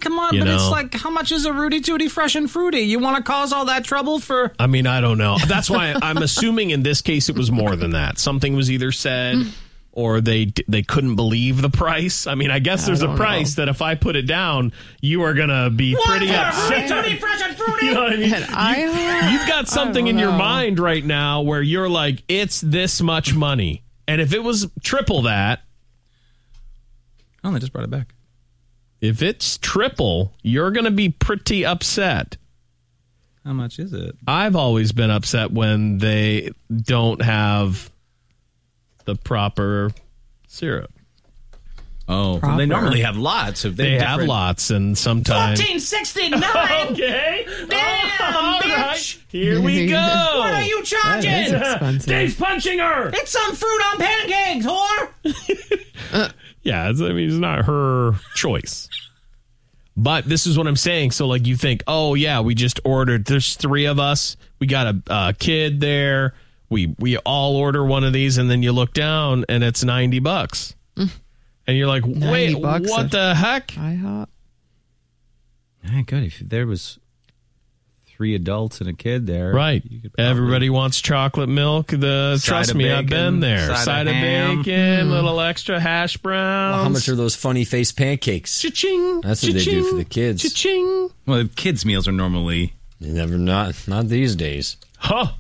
come on, it's like, how much is a Rudy Tooty Fresh and Fruity? You want to cause all that trouble for... I mean, I don't know. That's why I'm assuming in this case it was more than that. Something was either said or they couldn't believe the price. I mean, I guess there's a price that if I put it down, you are going to be pretty upset. Rudy Tooty Fresh and Fruity? You know what I mean? You've got something in your mind right now where you're like, it's this much money. And if it was triple that... Oh, they just brought it back. If it's triple, you're going to be pretty upset. How much is it? I've always been upset when they don't have the proper syrup. Oh, well, they normally have lots. They have lots, and sometimes... $14.69. Okay. Damn, all bitch. Right. Here we go. What are you charging? That is expensive. Dave's punching her. It's some fruit on pancakes, whore. Yeah, it's not her choice. But this is what I'm saying. So, like, you think, oh, yeah, we just ordered. There's 3 of us. We got a kid there. We all order one of these, and then you look down, and it's $90. And you're like, wait, what the heck? IHOP. Yeah, good. If there was 3 adults and a kid there. Right. Everybody wants chocolate milk. Trust me, I've been there. Side of bacon, little extra hash browns. Well, how much are those funny face pancakes? Cha-ching. That's what they do for the kids. Cha-ching. Well, the kids' meals are normally... Not these days. Huh.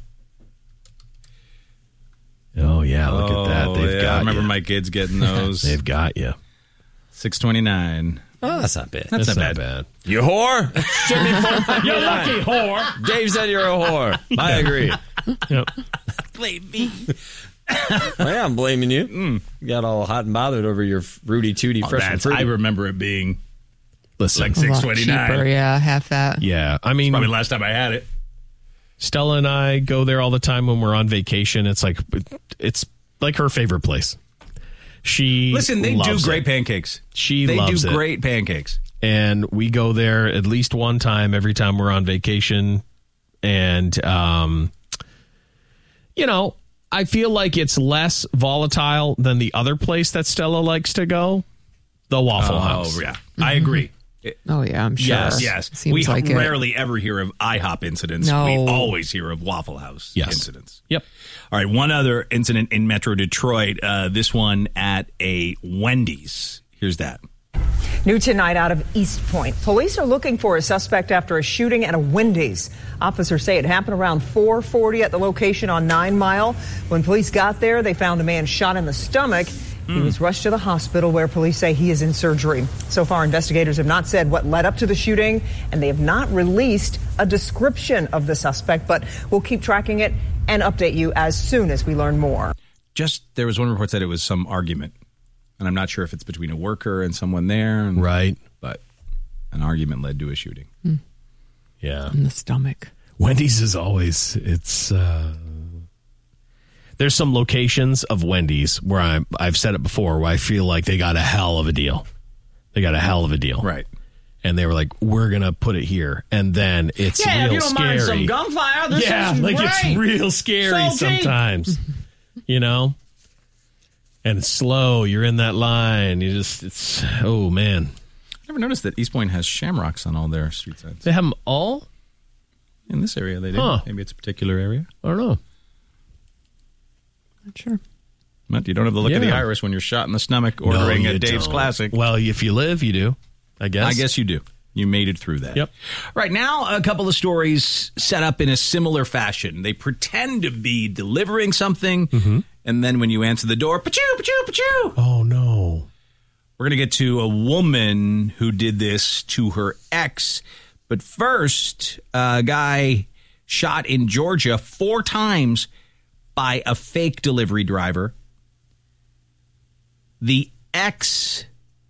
Oh, yeah, look at that. They've got I remember you. my kids getting those. They've got you. $6.29. Oh, that's not bad. That's not bad. You whore? You lucky whore. Dave said you're a whore. I agree. Yep. Blame me. Well, yeah, I'm blaming you. You got all hot and bothered over your Rudy Tooty Fresh and Fruity. I remember it being Listen, like A lot $6.29. cheaper, yeah, half that. yeah, I mean, Probably last time I had it. Stella and I go there all the time when we're on vacation. It's like her favorite place. She Listen, they do loves great it. pancakes. She loves it. They do great pancakes. And we go there at least one time every time we're on vacation. And, I feel like it's less volatile than the other place that Stella likes to go, the Waffle House. Oh, yeah. I agree. Oh, yeah, I'm sure. Yes. Seems We like rarely ever hear of IHOP incidents. No. We always hear of Waffle House incidents. Yep. All right, one other incident in Metro Detroit, this one at a Wendy's. Here's that. New tonight out of East Point. Police are looking for a suspect after a shooting at a Wendy's. Officers say it happened around 4:40 at the location on 9 Mile. When police got there, they found a man shot in the stomach. He was rushed to the hospital where police say he is in surgery. So far, investigators have not said what led up to the shooting, and they have not released a description of the suspect, but we'll keep tracking it and update you as soon as we learn more. There was one report that it was some argument, and I'm not sure if it's between a worker and someone there. Right. But an argument led to a shooting. Yeah. In the stomach. Wendy's is always, there's some locations of Wendy's where I've said it before, where I feel like they got a hell of a deal. Right. And they were like, we're going to put it here. And then it's real if you don't scary. mind some gunfire, this is like great. it's real scary sometimes, And it's slow. You're in that line. Oh, man. I never noticed that East Point has shamrocks on all their street signs. They have them all? In this area, they do. Huh. Maybe it's a particular area. I don't know. Not sure. But you don't have the look of the iris when you're shot in the stomach ordering No, a you Dave's don't. Classic. Well, if you live, you do, I guess. I guess you do. You made it through that. Yep. Right now, a couple of stories set up in a similar fashion. They pretend to be delivering something, and then when you answer the door, pa-choo, pa-choo, pa-choo. Oh, no. We're going to get to a woman who did this to her ex. But first, a guy shot in Georgia 4 times by a fake delivery driver. The ex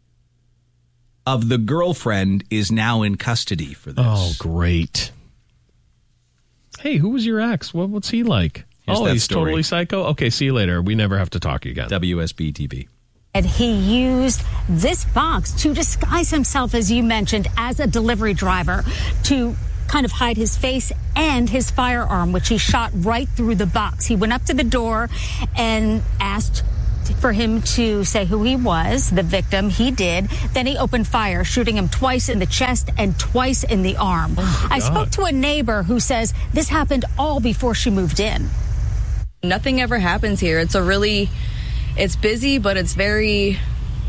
of the girlfriend is now in custody for this. Oh, great. Hey, who was your ex? What's he like? Here's that he's story. totally psycho? Okay, see you later. We never have to talk again. WSB TV. And he used this box to disguise himself, as you mentioned, as a delivery driver to kind of hide his face and his firearm, which he shot right through the box. He went up to the door and asked asked for him to say who he was, the victim. He did. Then he opened fire, shooting him twice in the chest and twice in the arm. I spoke to a neighbor who says this happened all before she moved in. Nothing ever happens here. It's busy, but it's very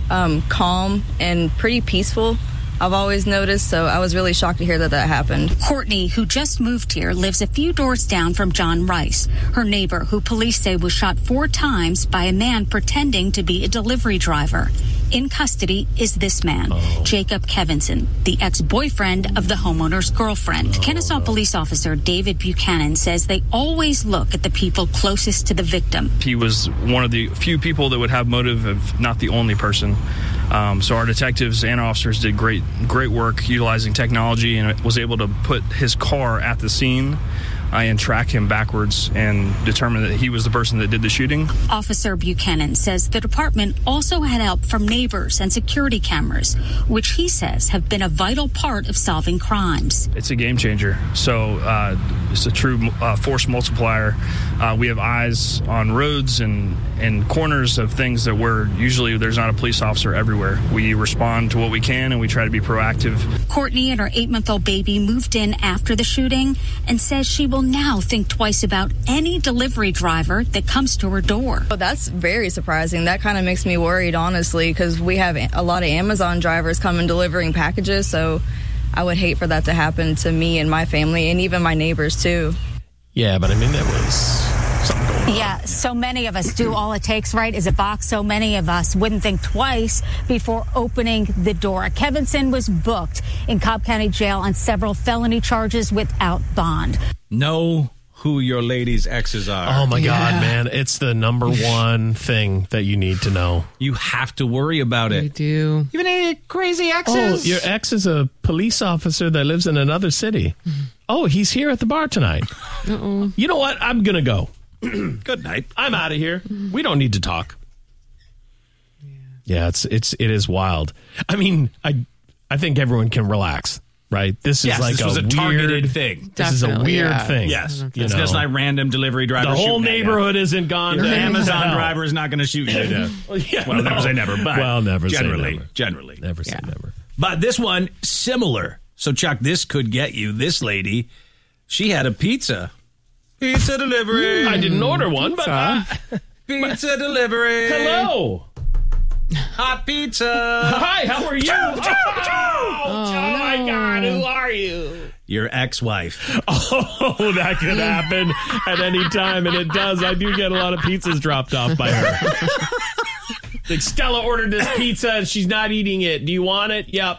calm and pretty peaceful. I've always noticed, so I was really shocked to hear that happened. Courtney, who just moved here, lives a few doors down from John Rice, her neighbor, who police say was shot 4 times by a man pretending to be a delivery driver. In custody is this man, Jacob Kevinson, the ex-boyfriend of the homeowner's girlfriend. Kennesaw police officer David Buchanan says they always look at the people closest to the victim. He was one of the few people that would have motive, if not the only person. So our detectives and officers did great work utilizing technology and was able to put his car at the scene and track him backwards and determine that he was the person that did the shooting. Officer Buchanan says the department also had help from neighbors and security cameras, which he says have been a vital part of solving crimes. It's a game changer. So it's a true force multiplier. We have eyes on roads and corners of things that usually there's not a police officer everywhere. We respond to what we can and we try to be proactive. Courtney and her 8-month-old baby moved in after the shooting and says she will now think twice about any delivery driver that comes to her door. Well, that's very surprising. That kind of makes me worried, honestly, because we have a lot of Amazon drivers coming delivering packages, so I would hate for that to happen to me and my family and even my neighbors, too. Yeah, but I mean, there was something going on. Yeah, so many of us do. All it takes, right, is a box. So many of us wouldn't think twice before opening the door. Kevinson was booked in Cobb County Jail on several felony charges without bond. Know who your lady's exes are. Oh, my God, man. It's the number one thing that you need to know. You have to worry about it. You do. Even any crazy Oh, exes? your ex is a police officer that lives in another city. Oh, he's here at the bar tonight. Uh-oh. You know what? I'm going to go. Good night. I'm out of here. We don't need to talk. Yeah, it is wild. I mean, I think everyone can relax, right? This is This was a targeted thing. This is a Definitely, weird yeah. thing. Yes. You It's know. just like random delivery driver. The whole shooting at you. neighborhood isn't gone. Your to Amazon hell. driver is not going to shoot you to death. Yeah, Well, no. never say never, but Well, never say generally, never. generally. Never say never. But this one, similar. So, Chuck, this could get you. This lady, she had a pizza. Pizza delivery. I didn't order one, but Pizza delivery. hello. Hot pizza. Hi, how are you? Oh, my God, who are you? Your ex-wife. Oh, that could happen at any time, and it does. I do get a lot of pizzas dropped off by her. Like, Stella ordered this pizza, and she's not eating it. Do you want it? Yeah.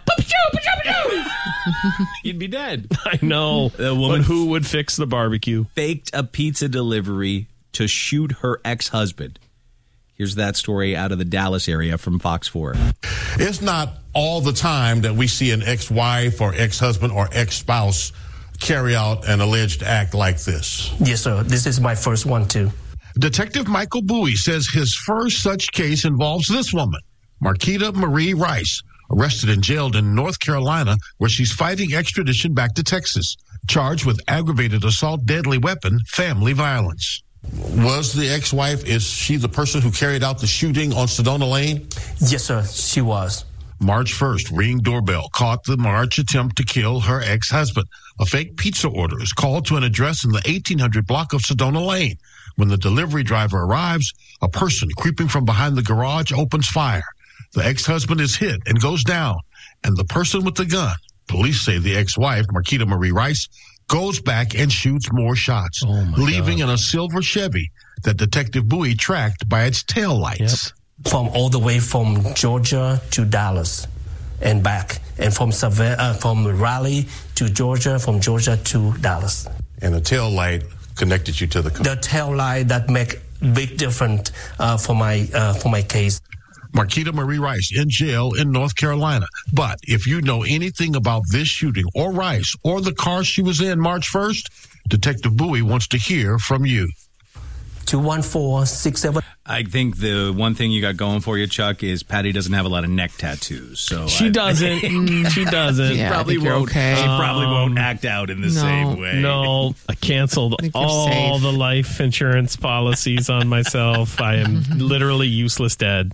You'd be dead. I know. The woman But who would fix the barbecue? faked a pizza delivery to shoot her ex-husband. Here's that story out of the Dallas area from Fox 4. It's not all the time that we see an ex-wife or ex-husband or ex-spouse carry out an alleged act like this. Yes, sir. This is my first one, too. Detective Michael Bowie says his first such case involves this woman, Marquita Marie Rice, arrested and jailed in North Carolina, where she's fighting extradition back to Texas, charged with aggravated assault, deadly weapon, family violence. Was the ex-wife, is she the person who carried out the shooting on Sedona Lane? Yes, sir. She was. March 1st, Ring doorbell caught the March attempt to kill her ex-husband. A fake pizza order is called to an address in the 1800 block of Sedona Lane. When the delivery driver arrives, a person creeping from behind the garage opens fire. The ex-husband is hit and goes down, and the person with the gun, police say the ex-wife, Marquita Marie Rice, goes back and shoots more shots, leaving in a silver Chevy that Detective Bowie tracked by its taillights. From all the way from Georgia to Dallas and back, and from Raleigh to Georgia, from Georgia to Dallas. And the taillight connected you to the car. The tail light that make big difference for my case. Marquita Marie Rice in jail in North Carolina. But if you know anything about this shooting or Rice or the car she was in March 1st, Detective Bowie wants to hear from you. 214-67. I think the one thing you got going for you, Chuck, is Patty doesn't have a lot of neck tattoos. So She doesn't. She doesn't. Yeah, I think you're okay. She probably won't act out in the same way. No, I canceled think you're all safe. the life insurance policies on myself. I am literally useless dead.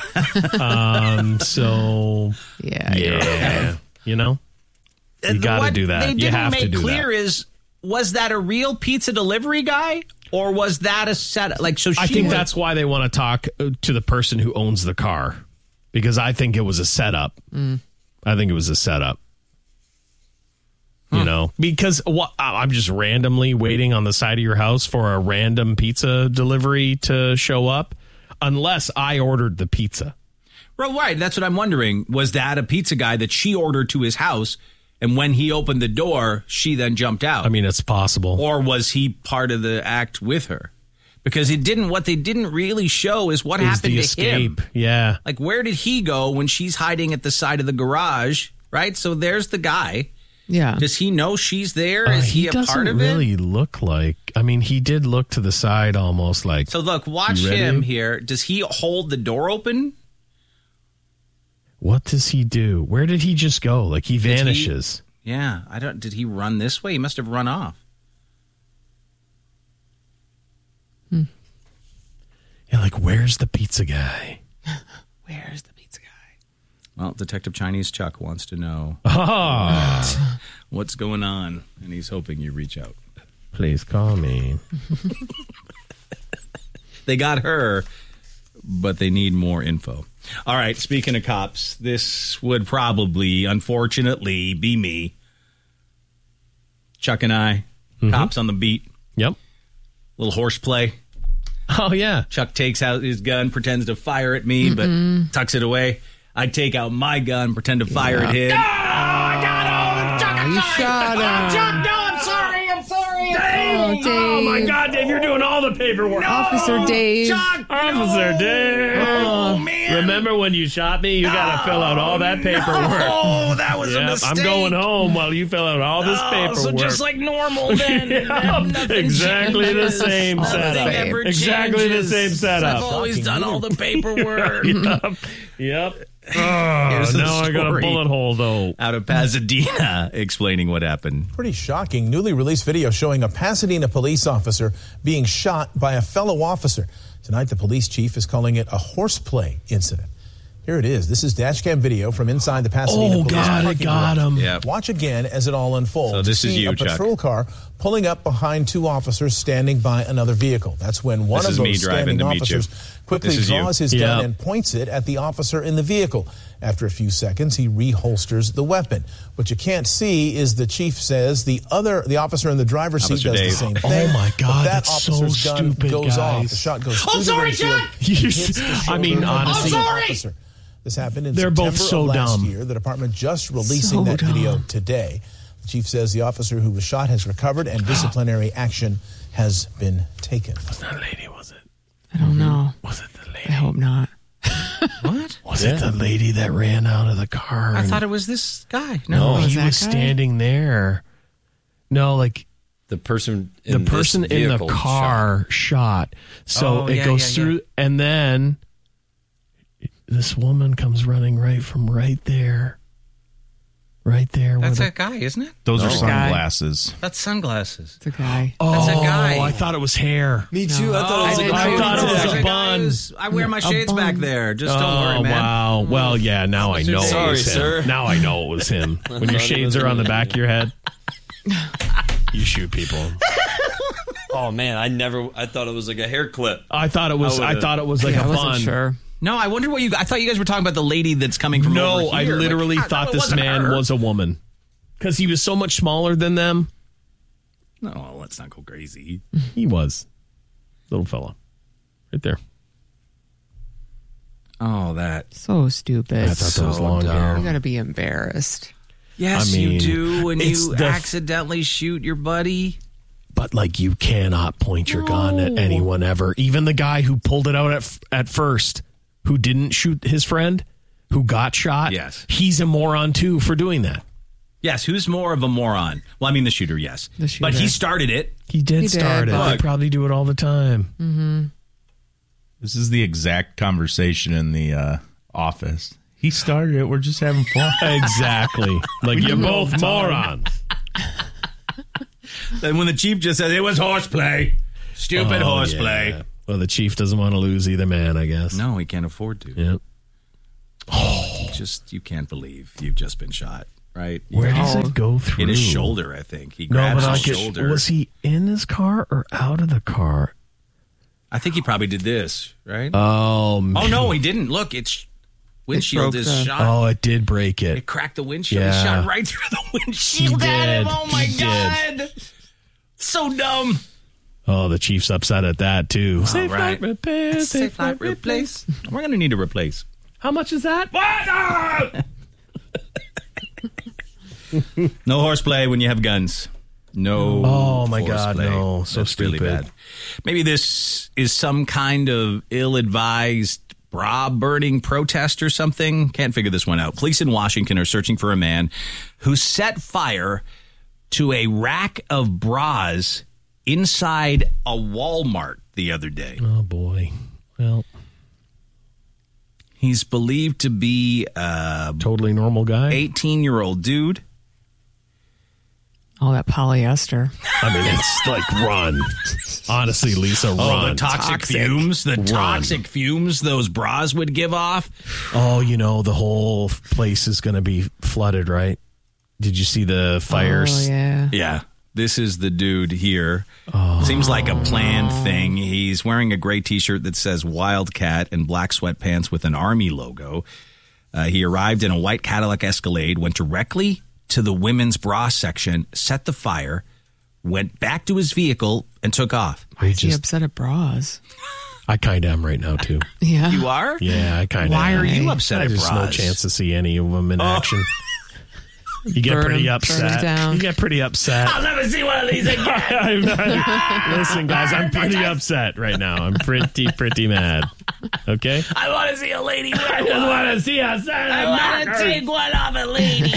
So Yeah. you're okay. yeah, you know, you got to What do that. They You didn't have to make do clear that. is, was that a real pizza delivery guy? Or was that a set? Like, so I she think was- that's why they want to talk to the person who owns the car, because I think it was a setup. I think it was a setup. You know, because I'm just randomly waiting on the side of your house for a random pizza delivery to show up, unless I ordered the pizza. Well, right. That's what I'm wondering. Was that a pizza guy that she ordered to his house? And when he opened the door, she then jumped out. I mean, it's possible. Or was he part of the act with her? Because what they didn't really show is what happened the to escape. him. Yeah. Like, where did he go when she's hiding at the side of the garage? Right. So there's the guy. Yeah. Does he know she's there? Is he a part of really it? look like. I mean, he did look to the side almost like. So look, watch You ready? him here. Does he hold the door open? What does he do? Where did he just go? Like he vanishes. Yeah, I don't. Did he run this way? He must have run off. Yeah, like where's the pizza guy? Where's the pizza guy? Well, Detective Chinese Chuck wants to know what's going on, and he's hoping you reach out. Please call me. They got her, but they need more info. All right, speaking of cops, this would probably, unfortunately, be me. Chuck and I, cops on the beat. Yep. Little horseplay. Oh, yeah. Chuck takes out his gun, pretends to fire at me, but tucks it away. I take out my gun, pretend to fire at him. I got him! Chuck, you shot him. Chuck, no, I'm sorry. Oh, Dave. Oh, my God, Dave, you're doing all the paperwork. Officer Dave. Chuck, Officer Dave. Oh, man. Remember when you shot me? You got to fill out all that paperwork. Oh, that was a Yep, mistake. I'm going home while you fill out all this paperwork. So just like normal then. Nothing exactly the changes. same Nothing setup. ever Exactly the changes. same setup. I've always done all the paperwork. Yep. Here's Oh, the now I got a story. bullet hole, though. Out of Pasadena, explaining what happened. Pretty shocking. Newly released video showing a Pasadena police officer being shot by a fellow officer. Tonight, the police chief is calling it a horseplay incident. Here it is. This is dashcam video from inside the Pasadena police God, it parking got garage. him. Yep. Watch again as it all unfolds. So this is See you, a Chuck. patrol car pulling up behind two officers standing by another vehicle. That's when one This of is me those driving standing to meet you. officers quickly This is you. draws his gun Yep. and points it at the officer in the vehicle. After a few seconds, he reholsters the weapon. What you can't see is the chief says the officer in the driver's seat Officer does Dave. the same Oh, thing. my God, But that that's so officer's gun stupid, goes off. guys. The shot goes Oh, through sorry, the windshield, Chuck! hits the shoulder I mean, of the honestly- other I'm sorry! officer. This happened in They're September both so of last dumb. year. The department just releasing So that video dumb. today. The chief says the officer who was shot has recovered and disciplinary action has been taken. That lady, was it? I don't know. Was it the lady? I hope not. What? Was it the lady that ran out of the car? I thought it was this guy. No, Oh, he was that was guy? standing there. No, like The person the in person this in the vehicle car shot. So Oh, it yeah, goes yeah, through, and then this woman comes running right from right there. Right there. That's where that guy, isn't it? Those are guy. sunglasses. That's sunglasses. It's a guy. That's a guy. I thought it was hair. Me too. I thought it was I a did I too. thought it was There's a guy bun. who's- I wear my shades back there. Just don't worry, man. Wow. Well, yeah, now I know it Sorry, was him. sir. Now I know it was him. When your shades are on the back of your head, you shoot people. Oh man, I thought it was like a hair clip. I thought it was like Yeah, a I wasn't bun. sure. No, I wonder what you. I thought you guys were talking about the lady that's coming from. No, over I here. literally Like, thought it this wasn't man her. was a woman. Because he was so much smaller than them. No, let's not go crazy. He was. Little fella. Right there. Oh, that. So stupid. I thought that was long hair. You gotta be embarrassed. Yes, I mean, you do when it's you the- accidentally shoot your buddy. But, like, you cannot point your gun at anyone ever. Even the guy who pulled it out at first, who didn't shoot his friend, who got shot. Yes. He's a moron, too, for doing that. Yes, who's more of a moron? Well, I mean the shooter, yes. The shooter. But he started it. He did start it. but- They probably do it all the time. Mm-hmm. This is the exact conversation in the office. He started it. We're just having fun. Exactly. Like, you're both morons. Then when the chief just says, it was horseplay. Stupid horseplay. Yeah. Well, the chief doesn't want to lose either man, I guess. No, he can't afford to. Yep. You can't believe you've just been shot, right? Where does it go through? In his shoulder, I think. He No, grabs but his shoulder. was he in his car or out of the car? I think he probably did this, right? Oh, man. Oh, no, he didn't. Look, it's windshield broke is the- shot. Oh, it did break it. It cracked the windshield. Yeah. It shot right through the windshield He at him. did. Oh, my He God. So dumb. Oh, the chief's upset at that, too. Safe light repair. Safe light replace. We're going to need to replace. How much is that? No horseplay when you have guns. No. Oh, my God, horseplay. no. So That's stupid. really bad. Maybe this is some kind of ill-advised bra burning protest or something. Can't figure this one out. Police in Washington are searching for a man who set fire to a rack of bras inside a Walmart the other day. Oh, boy. Well, he's believed to be a totally normal guy. 18-year-old dude. All that polyester. I mean, it's like run. Honestly, Lisa, run. Oh, the toxic fumes. The Run. toxic fumes those bras would give off. Oh, the whole place is going to be flooded, right? Did you see the fires? Oh, yeah. Yeah. This is the dude here. Seems like a planned thing. He's wearing a gray T-shirt that says Wildcat and black sweatpants with an Army logo. He arrived in a white Cadillac Escalade, went directly to the women's bra section, set the fire, went back to his vehicle, and took off. Why is he upset at bras? I kind of am right now, too. Yeah. You are? Yeah, I kind of Why am. are you upset I at just bras? no chance to see any of them in action. You get Burn pretty 'em, upset. burn 'em down. You get pretty upset. I'll never see one of these again. Listen, guys, I'm pretty upset right now. I'm pretty mad. Okay? I want to see a lady. I just want to see us. I want to take one off a lady.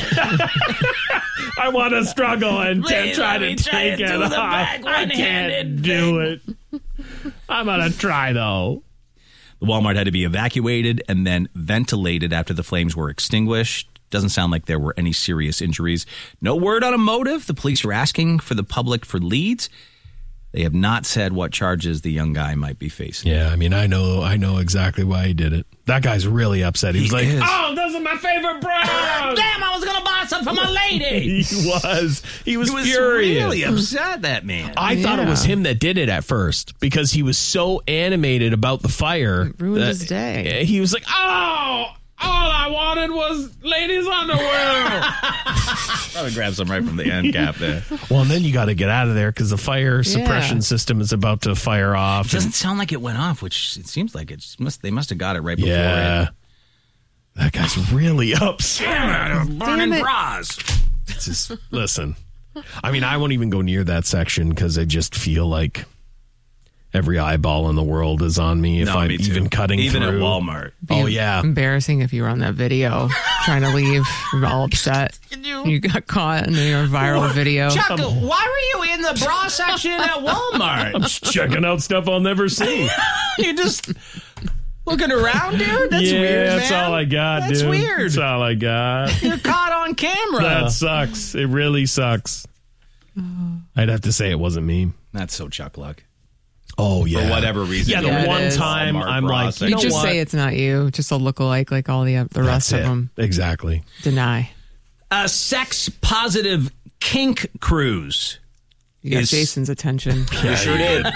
I want to struggle and Please try let to me try take to it do off. the back I one-handed can't do it. I'm going to try, though. The Walmart had to be evacuated and then ventilated after the flames were extinguished. Doesn't sound like there were any serious injuries. No word on a motive. The police are asking for the public for leads. They have not said what charges the young guy might be facing. Yeah, I mean, I know exactly why he did it. That guy's really upset. He was like, is. "Oh, those are my favorite bras." Damn, I was going to buy some for my lady. He was furious. really upset, that man. I thought it was him that did it at first because he was so animated about the fire. Ruined that his day. He was like, "Oh, all I wanted was ladies' underwear." Probably grab some right from the end cap there. Well, and then you got to get out of there because the fire suppression system is about to fire off. It doesn't sound like it went off, which it seems like they must have got it right before Yeah. it. That guy's really upset. Damn it, burning it. bras. It's just, listen, I mean, I won't even go near that section because I just feel like every eyeball in the world is on me if No, I'm me too. even cutting Even through. at Walmart. Oh, yeah. Embarrassing if you were on that video trying to leave. You're all upset. You got caught in your viral video. Chuck, why were you in the bra section at Walmart? I'm just checking out stuff I'll never see. You're just looking around, dude? That's yeah, weird, man. that's all I got, That's dude. weird. That's all I got. You're caught on camera. That sucks. It really sucks. I'd have to say it wasn't me. That's so Chuck Luck. Oh, yeah. For whatever reason. Yeah, the Yeah, it one is. time Walmart I'm bra like, section. you You know just what? say it's not you. Just a lookalike like all the rest of them. Exactly. Deny. A sex-positive kink cruise. You got Is- Jason's attention. You sure did.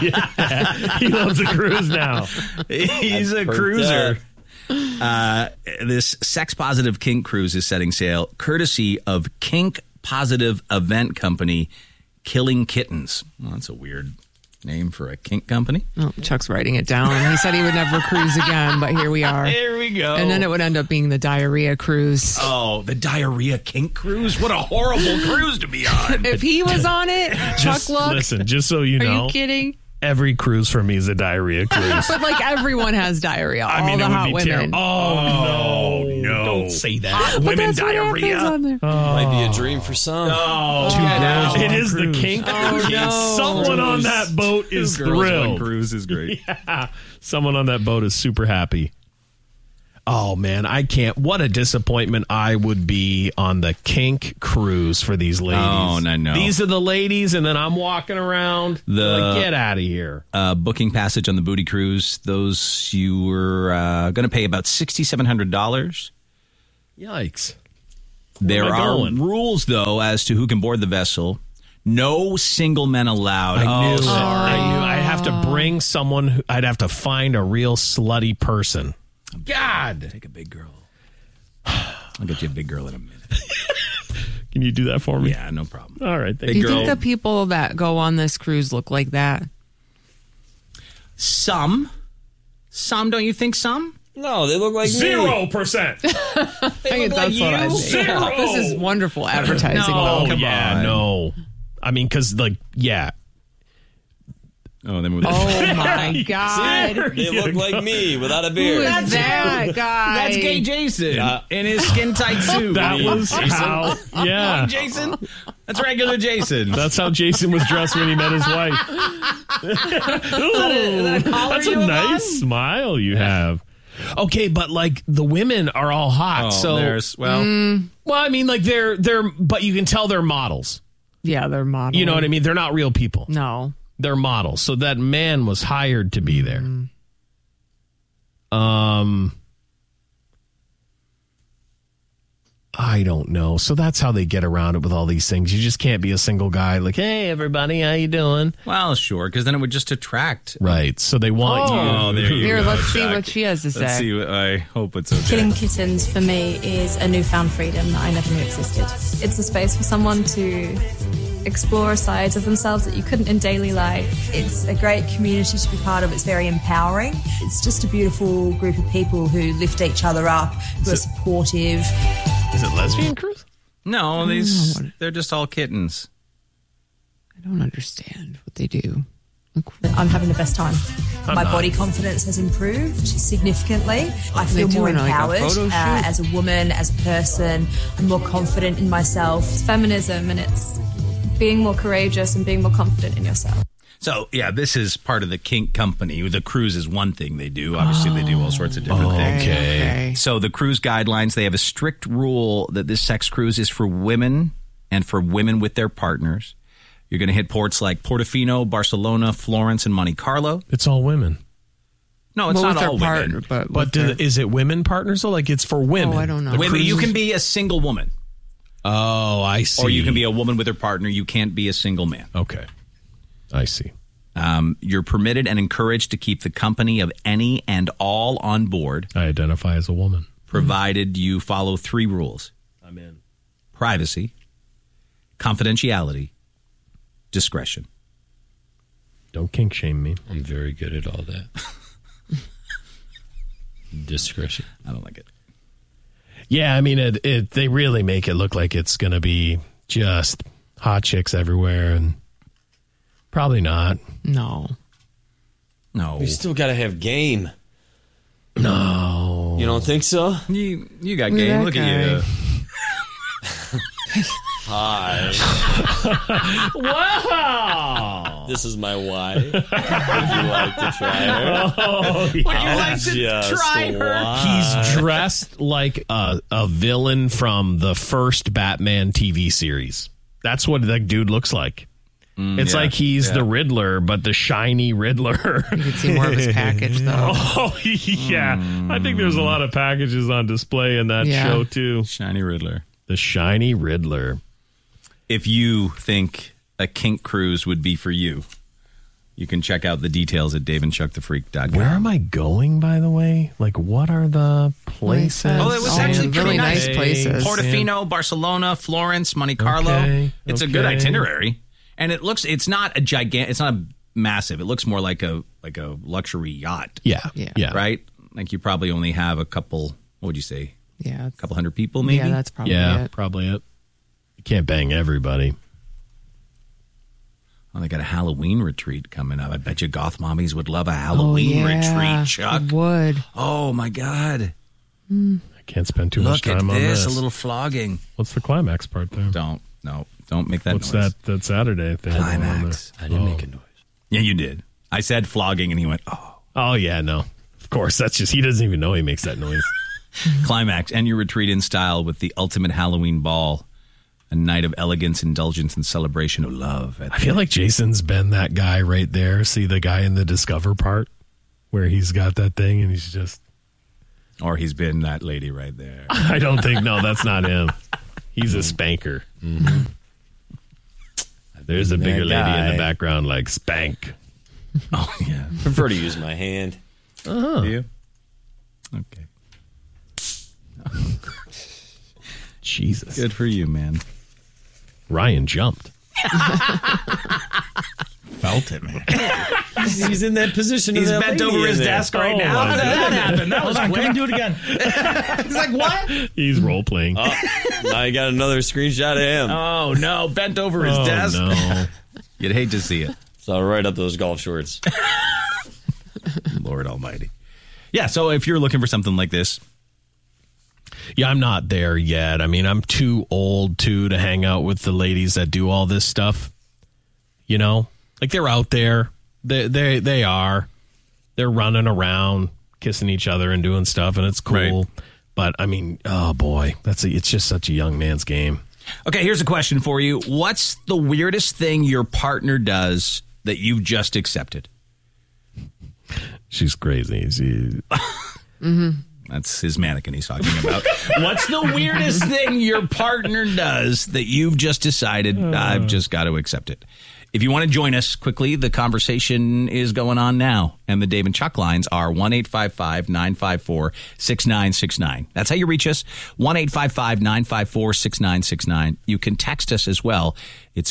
He loves the cruise now. He's a cruiser. This sex-positive kink cruise is setting sail courtesy of Kink Positive event company Killing Kittens. Well, that's a weird name for a kink company. Oh, Chuck's writing it down. He said he would never cruise again, but here we are. Here we go. And then it would end up being the diarrhea cruise. Oh, the diarrhea kink cruise? What a horrible cruise to be on. If he was on it, Chuck Luck, Listen, just so you are know, you kidding? every cruise for me is a diarrhea cruise. But like everyone has diarrhea. All I mean, the it would hot be women. terrible. Oh, no. no. Don't Don't say that. But Women that's what happens diarrhea. on there. Might be a dream for some. It is the kink. Someone on that boat is thrilled. Cruise is great. Yeah. Someone on that boat is super happy. Oh, man, I can't. What a disappointment I would be on the kink cruise for these ladies. Oh, no. These are the ladies, and then I'm walking around. Get out of here. Booking passage on the Booty Cruise, those you were going to pay about $6,700. Yikes. There are rules, though, as to who can board the vessel. No single men allowed. I knew. Sorry. I knew. I'd have to bring someone. I'd have to find a real slutty person. God. Take a big girl. I'll get you a big girl in a minute. Can you do that for me? Yeah, no problem. All right. Do you think the people that go on this cruise look like that? Some, don't you think some? No, they look like 0%. I think that's what I think. This is wonderful advertising. No, come on. no. I mean, because, yeah. Oh, they moved. Oh, my God. They look like me without a beard. Who is that guy? That's Gay Jason in his skin-tight suit. That was how, yeah. Jason? That's regular Jason. That's how Jason was dressed when he met his wife. That's a nice smile you have. Okay, but the women are all hot. Well, I mean, they're, but you can tell they're models. Yeah, they're models. You know what I mean? They're not real people. No. They're models. So that man was hired to be there. I don't know. So that's how they get around it with all these things. You just can't be a single guy like, hey, everybody, how you doing? Well, sure, because then it would just attract. Right. So they want you. Oh, there you Here, go, let's see Jack. what she has to say. Let's see. I hope it's okay. Killing kittens for me is a newfound freedom that I never knew existed. It's a space for someone to explore sides of themselves that you couldn't in daily life. It's a great community to be part of. It's very empowering. It's just a beautiful group of people who lift each other up, who are supportive. Is it lesbian cruise? No, they're just all kittens. I don't understand what they do. I'm having the best time. My body confidence has improved significantly. I feel more empowered as a woman, as a person. I'm more confident in myself. It's feminism, and it's being more courageous and being more confident in yourself. So, yeah, this is part of the kink company. The cruise is one thing they do. Obviously, they do all sorts of different things. Okay. So the cruise guidelines, they have a strict rule that this sex cruise is for women and for women with their partners. You're going to hit ports like Portofino, Barcelona, Florence, and Monte Carlo. It's all women. No, it's not all women. But is it women partners? So, it's for women. Oh, I don't know. Women, you can be a single woman. Oh, I see. Or you can be a woman with her partner. You can't be a single man. Okay. I see. You're permitted and encouraged to keep the company of any and all on board. I identify as a woman. Provided you follow 3 rules. I'm in. Privacy, confidentiality, discretion. Don't kink shame me. I'm very good at all that. Discretion. I don't like it. Yeah, I mean, they really make it look like it's going to be just hot chicks everywhere, and probably not. No. We still got to have game. No. You don't think so? You got game. Look at you. Hi. Wow. This is my wife. Would you like to try her? Oh, Would you like to try her? He's dressed like a villain from the first Batman TV series. That's what that dude looks like. It's like he's the Riddler, but the shiny Riddler. You can see more of his package, though. Oh, yeah. I think there's a lot of packages on display in that show, too. Shiny Riddler. The shiny Riddler. If you think a kink cruise would be for you, you can check out the details at daveandchuckthefreak.com. Where am I going, by the way? What are the places? Oh, it was actually really pretty nice places. Portofino, Barcelona, Florence, Monte Carlo. Okay, it's a good itinerary. And it's not a gigantic, it's not a massive. It looks more like a luxury yacht. Yeah. Right? Like you probably only have a couple, what would you say? Yeah. A couple hundred people, maybe? Yeah, that's probably it. Probably it. You can't bang everybody. Oh, they got a Halloween retreat coming up. I bet you goth mommies would love a Halloween retreat, Chuck. Would. Oh, my God. I Can't spend too much time on this. A little flogging. What's the climax part there? Don't make that What's noise. that Saturday thing? Climax. I didn't make a noise. Yeah, you did. I said flogging, and he went, oh. Oh, yeah, no. Of course, that's just, he doesn't even know he makes that noise. Climax. End your retreat in style with the ultimate Halloween ball. A night of elegance, indulgence, and celebration of love. I feel like Jason's been that guy right there. See the guy in the Discover part where he's got that thing and he's just... Or he's been that lady right there. I don't think, no, that's not him. He's a spanker. Mm-hmm. There's a bigger lady in the background like spank. Oh, yeah. I prefer to use my hand. Uh-huh. Do you? Okay. Jesus. Good for you, man. Ryan jumped. Felt it, man. He's in that position. He's of that bent lady over in his there. desk right now. How did that happen? That was Hold on, quick. come and do it again. He's like, what? He's role playing. Oh, now I got another screenshot of him. Oh, no. Bent over his desk. No. You'd hate to see it. So right up those golf shorts. Lord almighty. Yeah, so if you're looking for something like this, Yeah, I'm not there yet. I mean, I'm too old to hang out with the ladies that do all this stuff. You know, like they're out there. They are. They're running around, kissing each other and doing stuff, and it's cool. Right. But I mean, oh boy, it's just such a young man's game. Okay, here's a question for you. What's the weirdest thing your partner does that you've just accepted? She's crazy. Mm-hmm. That's his mannequin he's talking about. What's the weirdest thing your partner does that you've just decided, I've just got to accept it? If you want to join us quickly, the conversation is going on now. And the Dave and Chuck lines are 1-855-954-6969. That's how you reach us, 1-855-954-6969. You can text us as well. It's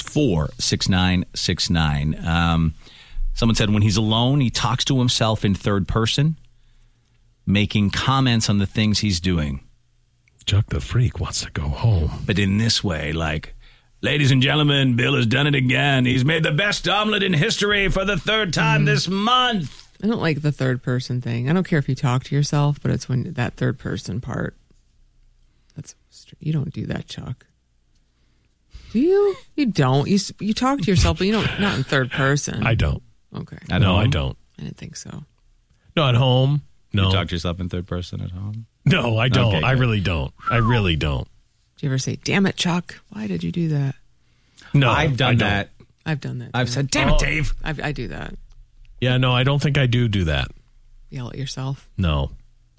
46969. Someone said when he's alone, he talks to himself in third person, making comments on the things he's doing. Chuck the Freak wants to go home. But in this way, like, ladies and gentlemen, Bill has done it again. He's made the best omelet in history for the third time this month. I don't like the third person thing. I don't care if you talk to yourself, but it's when that third person part. You don't do that, Chuck. Do you? You don't. You talk to yourself, but you don't. Not in third person. I don't. Okay. I don't. I didn't think so. No, at home. No. You talk to yourself in third person at home? No, I don't. Okay, I really don't. Do you ever say, damn it, Chuck, why did you do that? No, I've done that. I've done that. I've too. said, damn it, Dave. I do that. Yeah, no, I don't think I do that. Yell at yourself. No.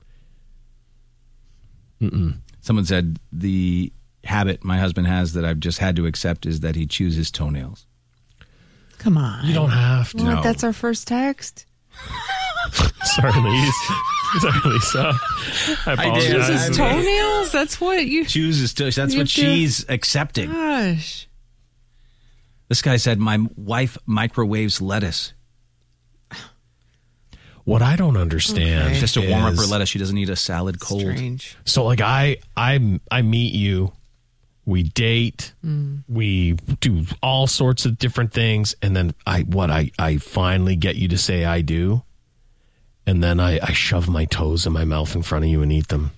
Mm-mm. Someone said the habit my husband has that I've just had to accept is that he chews his toenails. Come on. You don't have to. What? No. That's our first text? Sorry, Lisa. I apologize. Chews his toenails? That's what you... Chews his toenails. That's what she's accepting. Gosh. This guy said, my wife microwaves lettuce. What I don't understand Just to warm up her lettuce. She doesn't eat a salad cold. Strange. So, like, I meet you, we date, we do all sorts of different things, and then I finally get you to say I do, and then I shove my toes in my mouth in front of you and eat them.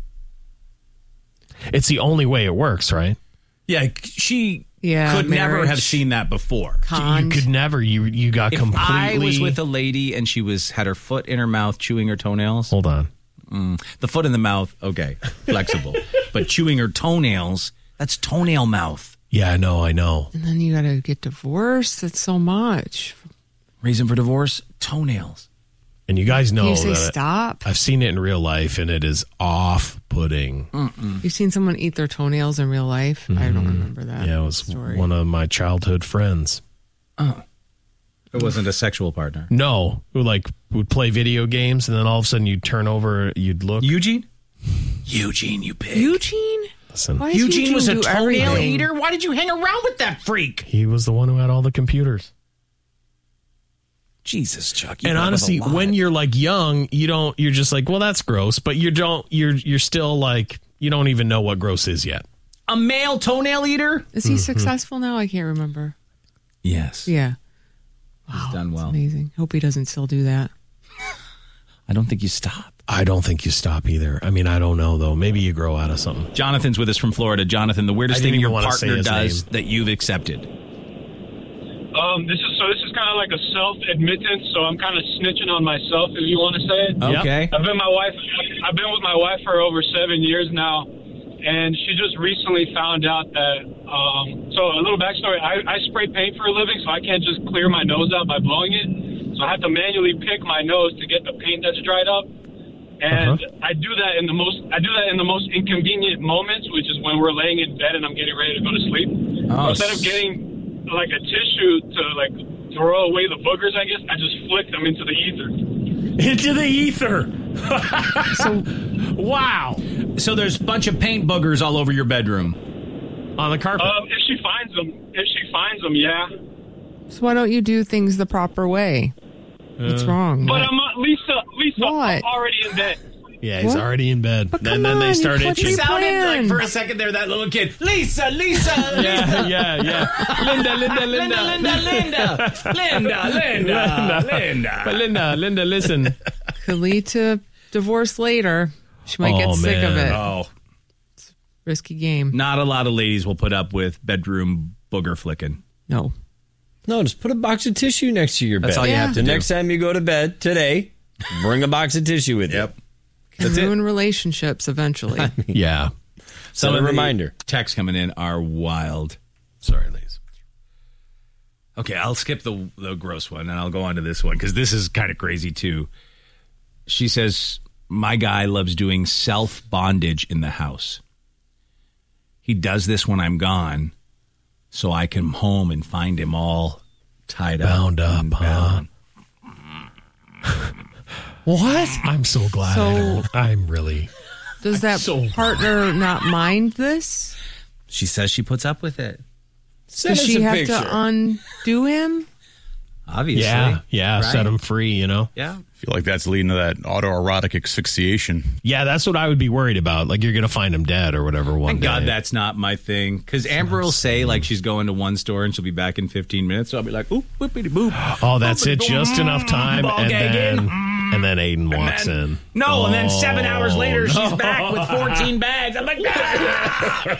It's the only way it works, right? Yeah, she Yeah, could never marriage. have seen that before. You could never. You got If completely. I was with a lady and she had her foot in her mouth chewing her toenails. Hold on. The foot in the mouth, okay, flexible. But chewing her toenails, that's toenail mouth. Yeah, I know. And then you got to get divorced. That's so much. Reason for divorce? Toenails. And you guys know Can you say that stop? I've seen it in real life, and it is off-putting. You've seen someone eat their toenails in real life? I don't remember that. Yeah, it was story. one of my childhood friends. Oh. It wasn't a sexual partner. No, who would play video games, and then all of a sudden you'd turn over, you'd look. Eugene, you pig. Eugene? Listen, Why does Eugene was a do toenail everything? eater? Why did you hang around with that freak? he was the one who had all the computers. Jesus, Chuck. And honestly, when you're young, you're just like, well, that's gross, but you're still like, you don't even know what gross is yet. a male toenail eater? Is he successful now? I can't remember. Yes. Yeah. He's done well. Amazing. Hope he doesn't still do that. I don't think you stop. I don't think you stop either. I mean, I don't know, though. Maybe you grow out of something. Jonathan's with us from Florida. Jonathan, the weirdest thing your partner does name. that you've accepted? This is kind of like a self-admittance, so I'm kind of snitching on myself, if you want to say it. Okay. I've been with my wife for over 7 years now, and she just recently found out that, so a little backstory, I spray paint for a living, so I can't just clear my nose out by blowing it. So I have to manually pick my nose to get the paint that's dried up. And I do that in the most inconvenient moments, which is when we're laying in bed and I'm getting ready to go to sleep. So instead of getting like a tissue to like throw away the boogers, I guess I just flick them into the ether. Into the ether. Wow. So there's a bunch of paint boogers all over your bedroom. On the carpet. If she finds them, yeah. So why don't you do things the proper way? What's wrong? But Lisa, what? I'm already in bed. Yeah, he's already in bed. And then they start you itching. Sounded like for a second there that little kid. Lisa. Yeah. Linda. But Linda, listen. Could lead to divorce later. She might get sick of it. Oh. Risky game. Not a lot of ladies will put up with bedroom booger flicking. No, just put a box of tissue next to your bed. That's all you have to The do. next time you go to bed today, bring a box of tissue with you. can ruin relationships eventually. Yeah. Some a reminder. Texts coming in are wild. Sorry, ladies. Okay, I'll skip the gross one and I'll go on to this one because this is kind of crazy too. She says, my guy loves doing self-bondage in the house. He does this when I'm gone so I come home and find him all tied Bound up, bound. What? I'm so glad So- I don't. I'm really. Does that partner not mind this? She says she puts up with it. Does she have to undo him? Obviously. Yeah, Right? set him free, Yeah. I feel like that's leading to that autoerotic asphyxiation. Yeah, that's what I would be worried about. Like, you're going to find him dead or whatever one Thank day. God that's not my thing. Because Amber will say, like, she's going to one store and she'll be back in 15 minutes. So I'll be like, oop, whippity boop. Oh, that's it. Just enough time. Ball And gagging. then Aiden walks in. No, and then Oh, 7 hours later, she's no. back with 14 bags. I'm like, nah!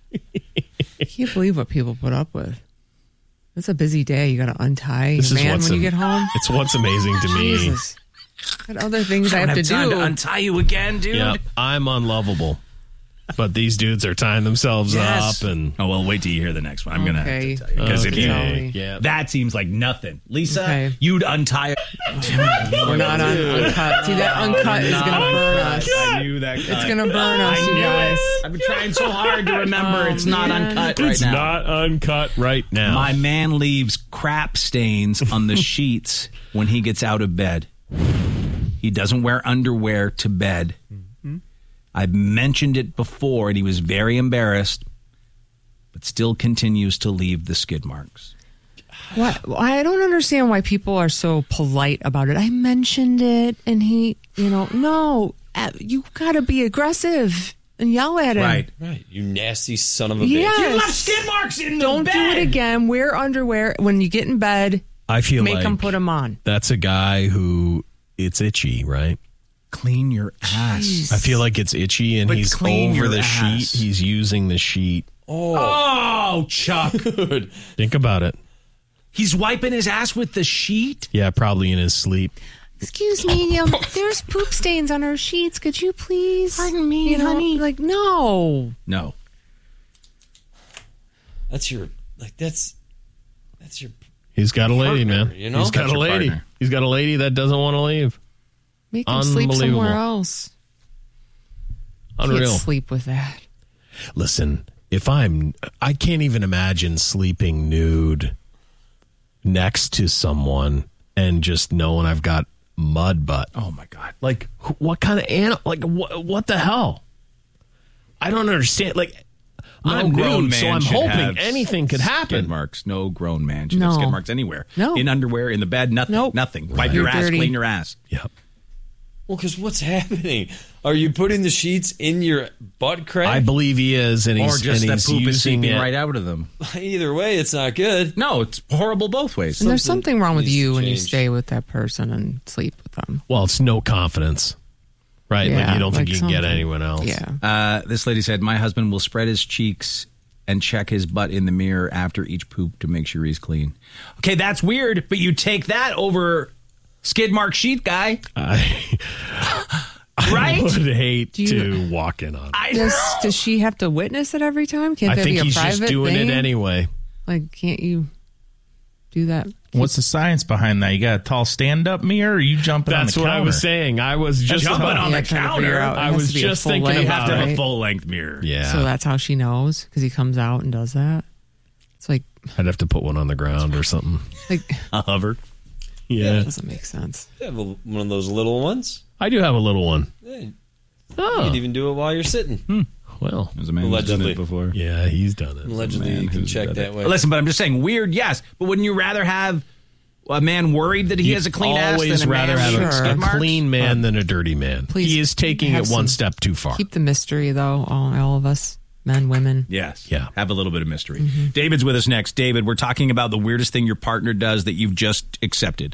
I can't believe what people put up with. It's a busy day. You got to untie your man when you get home. It's what's amazing to me. Jesus. Got other things I have to time do. to untie you again, dude. Yeah, I'm unlovable. But these dudes are tying themselves Yes. up and Oh, well, wait till you hear the next one. I'm going to have Okay. to tell you. Because if Okay. you, Yeah. that seems like nothing. Lisa, Okay. you'd untie. We're not on uncut. See, that uncut is going to burn us. I knew that. It's going to burn us, you guys. I've been trying so hard to remember it's not man. uncut right it's now. not uncut right now. My man leaves crap stains on the sheets when he gets out of bed. He doesn't wear underwear to bed. I've mentioned it before, and he was very embarrassed, but still continues to leave the skid marks. What? I don't understand why people are so polite about it. I mentioned it, and he, no, you got to be aggressive and yell at him. Right. Right, you nasty son of a bitch. Yes. You left skid marks in the Don't bed. do it again. Wear underwear when you get in bed. I feel Make like him put them on. that's a guy who it's itchy, right? Clean your ass. I feel like it's itchy and But he's clean over your the ass. sheet. He's using the sheet. Oh, Chuck. Think about it. He's wiping his ass with the sheet? Yeah, probably in his sleep. Excuse me, there's poop stains on our sheets. Could you please? Pardon me, honey. Like, no. No. That's your He's got a lady, partner, man. you know? He's got That's a your lady. partner. He's got a lady that doesn't want to leave. Make him sleep Unbelievable. somewhere else. Unreal. Can't sleep with that. Listen, I can't even imagine sleeping nude next to someone and just knowing I've got mud butt. Oh, my God. Like, what kind of animal? Like, what the hell? I don't understand. Like, I'm nude, so I'm hoping anything could happen. Skid marks. No grown man should have No. skid marks anywhere. No. In underwear, in the bed, nothing. Nope. Nothing. Wipe your You're ass, dirty. clean your ass. Yep. Well, because what's happening? Are you putting the sheets in your butt crack? I believe he is, and he's or just and that he's poop is using seeping it. right out of them. Either way, it's not good. No, it's horrible both ways. And there's something wrong with needs to you when you change. stay with that person and sleep with them. Well, it's no confidence, right? Like Yeah, you don't think like you can get something. anyone else. Yeah. This lady said, my husband will spread his cheeks and check his butt in the mirror after each poop to make sure he's clean. Okay, that's weird, but you take that over skid mark sheet guy. Right? I would hate to walk in on it. Does she have to witness it every time? Can't I that think be a he's private just doing thing? it anyway. Like, can't you do that? What's the science behind that? You got a tall stand-up mirror, or you jumping on the That's counter? what I was saying. I was just Jumping about on the trying to figure counter. out. It I has was to be a just full thinking length, You have to have a right? full-length mirror. Yeah. So that's how she knows because he comes out and does that. It's like I'd have to put one on the ground or something. like A hover. Yeah. it doesn't make sense. You have one of those little ones. I do have a little one. Yeah. Oh. You can even do it while you're sitting. Well, There's a man who's done Allegedly. it before. yeah, he's done it. Allegedly, you can check that way. Listen, but I'm just saying, weird, yes. But wouldn't you rather have a man worried that he has a clean ass always than a rather man have with Sure. skid a marks? clean man than a dirty man. Please He is taking have it one some- step too far. Keep the mystery though, all of us, men, women. Yes. Yeah. Have a little bit of mystery. David's with us next. David, we're talking about the weirdest thing your partner does that you've just accepted.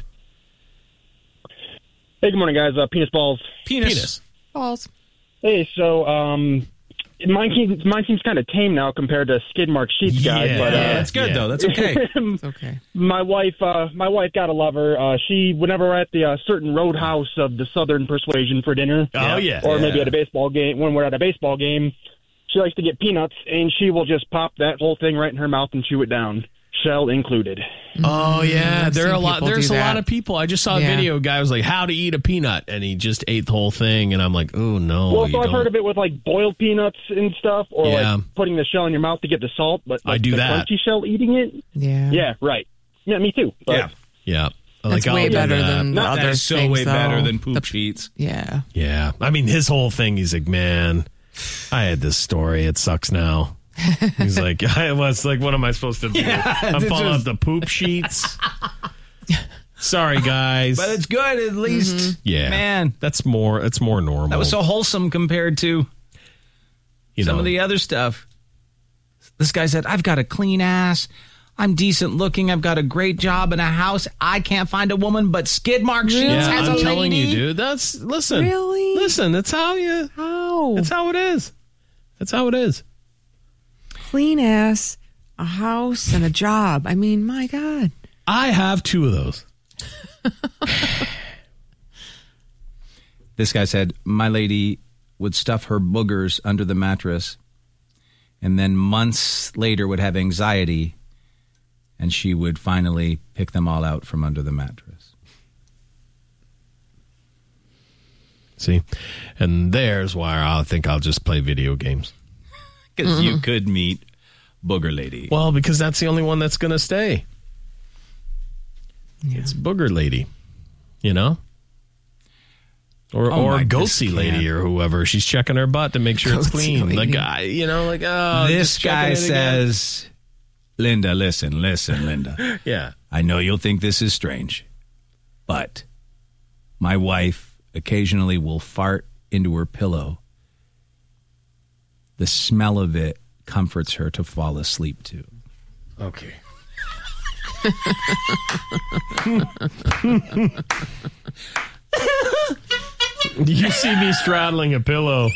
Hey, good morning, guys. Penis balls. Penis. Balls. Hey, so mine seems kind of tame now compared to skid mark sheets, guys. Yeah. But That's good, though. That's okay. It's okay. my wife got a lover. She, whenever we're at the certain roadhouse of the Southern Persuasion for dinner, Oh, yeah. or maybe at a baseball game, when we're at a baseball game, she likes to get peanuts, and she will just pop that whole thing right in her mouth and chew it down, shell included. Oh yeah, I've there are seen a lot. people There's do a lot that. of people. I just saw a Yeah. video. A guy was like, "How to eat a peanut," and he just ate the whole thing. And I'm like, "Oh no!" Well, you so I've don't. heard of it with like boiled peanuts and stuff, or Yeah. like putting the shell in your mouth to get the salt. But like, I do the that. crunchy shell eating it. Yeah. Yeah, right. Yeah, me too. But Yeah. Yeah, That's I'll way do better that. than the That other is so things, way better though. than poop sheets. Yeah. Yeah, I mean, his whole thing. He's like, "Man, I had this story. It sucks now." He's like, "I was like, what am I supposed to do? I'm it's pulling up just- the poop sheets." Sorry, guys. But it's good, at least. Yeah, Man, that's more. It's more normal. that was so wholesome compared to you some know, of the other stuff. This guy said, I've got a clean ass. I'm decent looking. I've got a great job and a house. I can't find a woman, but skid mark sheets Yeah, has a I'm telling lady. you, dude. Listen. Really? Listen. That's how you. How? That's how it is. That's how it is. Clean ass, a house, and a job. I mean, my God. I have two of those. This guy said, my lady would stuff her boogers under the mattress and then months later would have anxiety and she would finally pick them all out from under the mattress. See, and there's why I think I'll just play video games. Because you could meet Booger Lady. Well, because that's the only one that's going to stay. It's Booger Lady, you know? Or Oh my, Ghosty this Lady can't. or whoever. She's checking her butt to make sure it's Ghosty clean. lady. Like, you know, like, oh. This just checking guy it again. says, Linda, listen, Linda. Yeah. I know you'll think this is strange, but my wife occasionally will fart into her pillow. The smell of it comforts her to fall asleep to. Okay. You see me straddling a pillow.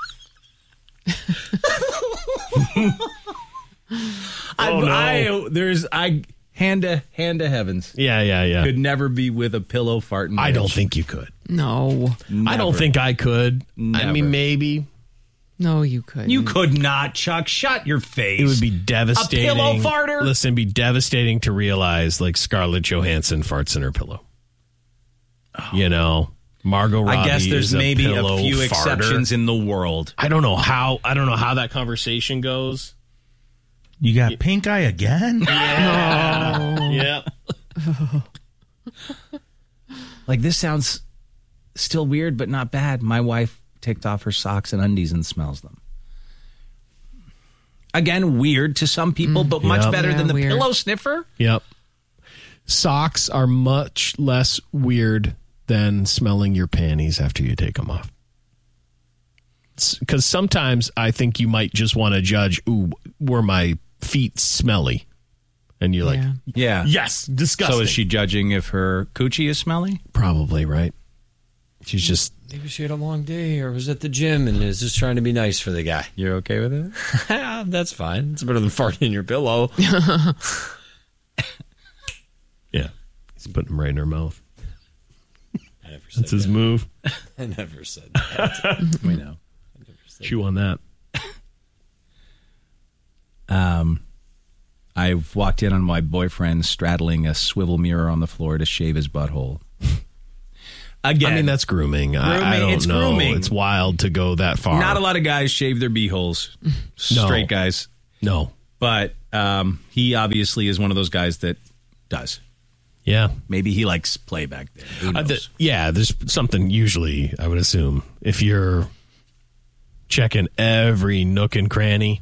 Hand to heavens. Yeah. Could never be with a pillow farting. I don't think you could. No. I don't think I could. I Never. mean, maybe. No, you couldn't. You could not, Chuck. Shut your face. It would be devastating. A pillow farter? Listen, it'd be devastating to realize like Scarlett Johansson farts in her pillow. You know, Margot Robbie. I guess there's is maybe a pillow few farter. exceptions in the world. I don't know how that conversation goes. You got pink eye again? Yeah. Like, this sounds still weird, but not bad. My wife takes off her socks and undies and smells them. Again, weird to some people, but much Yep. better Yeah, than the weird. pillow sniffer. Yep. Socks are much less weird than smelling your panties after you take them off. Because sometimes I think you might just want to judge, ooh, were my feet smelly? And you're like, yeah. Yes, disgusting. So is she judging if her coochie is smelly? Probably, right? She's just... Maybe she had a long day or was at the gym and is just trying to be nice for the guy. You're okay with it? That's fine. It's better than farting in your pillow. Yeah. He's putting them right in her mouth. I never said That's his that. move. I never said that. We know. Chew on that. I've walked in on my boyfriend straddling a swivel mirror on the floor to shave his butthole. Again, I mean, that's grooming. I don't it's know. grooming. It's wild to go that far. Not a lot of guys shave their beeholes. Straight guys. No. But he obviously is one of those guys that does. Yeah. Maybe he likes play back there. Who knows? There's something usually, I would assume. If you're checking every nook and cranny,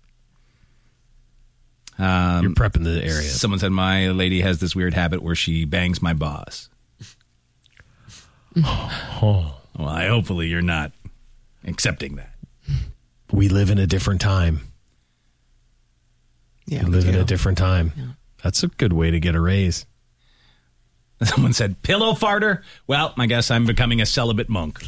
you're prepping the area. Someone said my lady has this weird habit where she bangs my boss. Well, hopefully you're not accepting that. We live in a different time. Yeah, we live in a different time. Yeah. That's a good way to get a raise. Someone said, pillow farter? Well, I guess I'm becoming a celibate monk.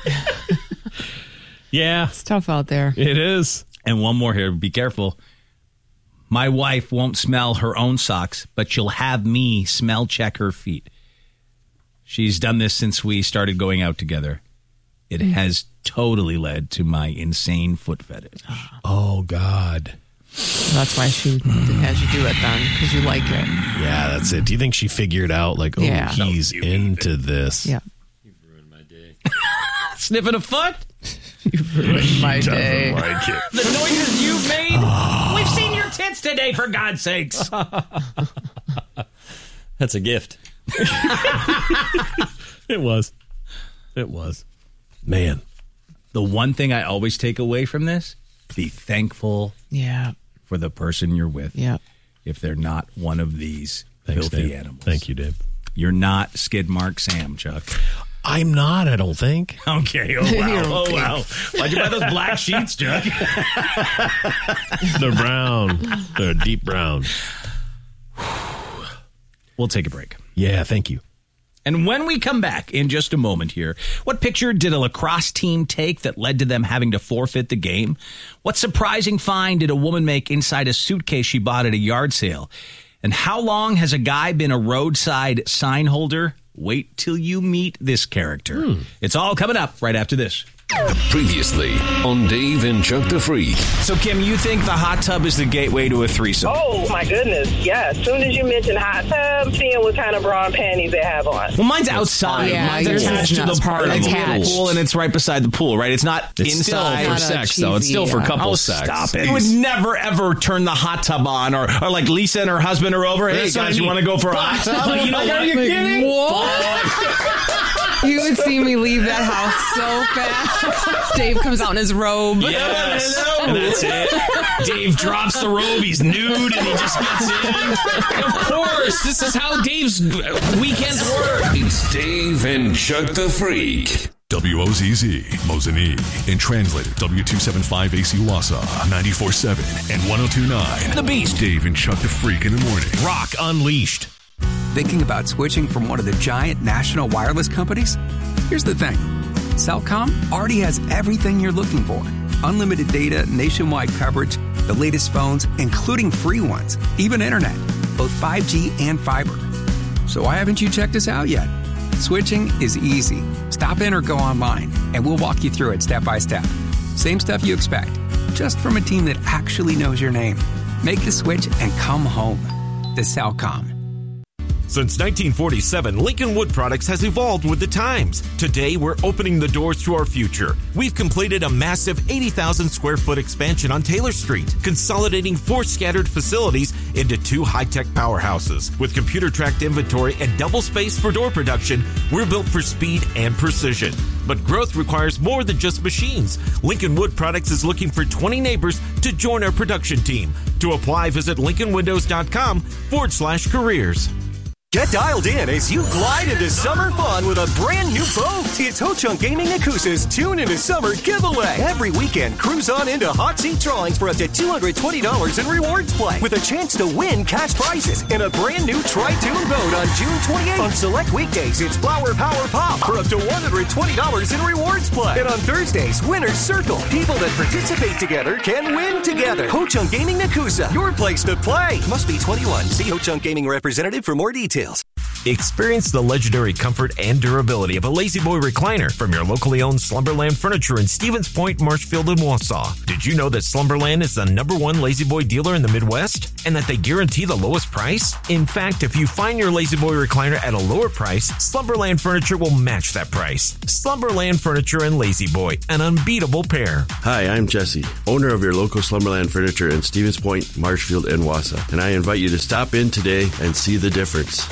Yeah. It's tough out there. It is. And one more here. Be careful. My wife won't smell her own socks, but she'll have me smell check her feet. She's done this since we started going out together. It has totally led to my insane foot fetish. Oh, God. That's why she has you do it then, because you like it. Yeah, that's it. Do you think she figured out, like, oh, he's into this? Yeah. You've ruined my day. Sniffing a foot? You've ruined my day. Like it. The noises you've made? We've seen your tits today, for God's sakes. That's a gift. It was. Man. The one thing I always take away from this, be thankful for the person you're with. Yeah. If they're not one of these Thanks, filthy Dave. animals. Thank you, Dave. You're not Skid Mark Sam, Chuck. I'm not, I don't think. Okay, oh wow, oh wow. Why'd you buy those black sheets, Chuck? They're brown. They're deep brown. We'll take a break. Yeah, thank you. And when we come back in just a moment here, what picture did a lacrosse team take that led to them having to forfeit the game? What surprising find did a woman make inside a suitcase she bought at a yard sale? And how long has a guy been a roadside sign holder? Wait till you meet this character. It's all coming up right after this. Previously on Dave and Chuck the Freak. So, Kim, you think the hot tub is the gateway to a threesome? Oh, my goodness. Yeah. As soon as you mention hot tub, seeing what kind of bra and panties they have on. Well, mine's outside. Mine's attached to the part of the pool, and it's right beside the pool, right? It's not It's inside. still for sex, though. It's still for couple sex. Stop it. You would never, ever turn the hot tub on, or like Lisa and her husband are over. Hey, That's guys, you want to go for a hot tub? You know Like, what? are you kidding? What? You would see me leave that house so fast. Dave comes out in his robe. Yes. And that's it. Dave drops the robe. He's nude and he just gets in. Of course. This is how Dave's weekends work. It's Dave and Chuck the Freak. WOZZ, Mosinee, and translated W275 AC Wausau, 94.7 and 102.9. The Beast. Dave and Chuck the Freak in the morning. Rock Unleashed. Thinking about switching from one of the giant national wireless companies? Here's the thing. Cellcom already has everything you're looking for. Unlimited data, nationwide coverage, the latest phones, including free ones, even internet, both 5G and fiber. So why haven't you checked us out yet? Switching is easy. Stop in or go online, and we'll walk you through it step by step. Same stuff you expect, just from a team that actually knows your name. Make the switch and come home. The Cellcom. Since 1947, Lincoln Wood Products has evolved with the times. Today, we're opening the doors to our future. We've completed a massive 80,000 square foot expansion on Taylor Street, consolidating 4 scattered facilities into 2 high-tech powerhouses. With computer-tracked inventory and double space for door production, we're built for speed and precision. But growth requires more than just machines. Lincoln Wood Products is looking for 20 neighbors to join our production team. To apply, visit lincolnwindows.com/careers. Get dialed in as you glide into summer fun with a brand new boat. It's Ho-Chunk Gaming Nakusa's Tune into Summer giveaway. Every weekend, cruise on into hot seat drawings for up to $220 in rewards play with a chance to win cash prizes in a brand new Tri-Tune boat on June 28th. On select weekdays, it's Flower Power Pop for up to $120 in rewards play. And on Thursdays, Winner's Circle. People that participate together can win together. Ho-Chunk Gaming Nakusa, your place to play. Must be 21. See Ho-Chunk Gaming representative for more details. Experience the legendary comfort and durability of a La-Z-Boy recliner from your locally owned Slumberland Furniture in Stevens Point, Marshfield, and Wausau. Did you know that Slumberland is the #1 La-Z-Boy dealer in the Midwest and that they guarantee the lowest price? In fact, if you find your La-Z-Boy recliner at a lower price, Slumberland Furniture will match that price. Slumberland Furniture and La-Z-Boy, an unbeatable pair. Hi, I'm Jesse, owner of your local Slumberland Furniture in Stevens Point, Marshfield, and Wausau, and I invite you to stop in today and see the difference.